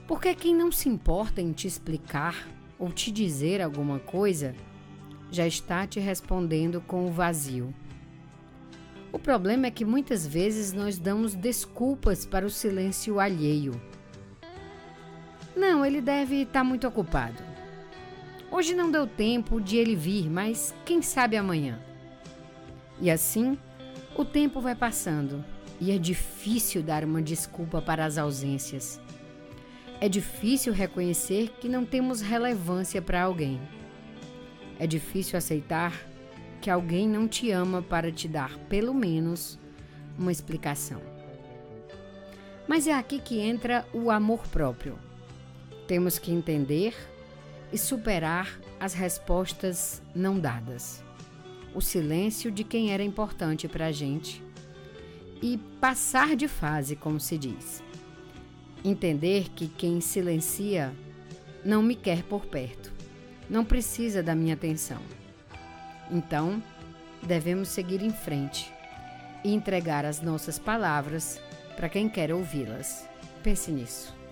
Porque quem não se importa em te explicar ou te dizer alguma coisa, já está te respondendo com o vazio. O problema é que muitas vezes nós damos desculpas para o silêncio alheio. Não, ele deve estar muito ocupado. Hoje não deu tempo de ele vir, mas quem sabe amanhã. E assim, o tempo vai passando e é difícil dar uma desculpa para as ausências. É difícil reconhecer que não temos relevância para alguém. É difícil aceitar que alguém não te ama para te dar, pelo menos, uma explicação. Mas é aqui que entra o amor próprio. Temos que entender e superar as respostas não dadas, o silêncio de quem era importante para a gente e passar de fase, como se diz. Entender que quem silencia não me quer por perto, não precisa da minha atenção. Então, devemos seguir em frente e entregar as nossas palavras para quem quer ouvi-las. Pense nisso.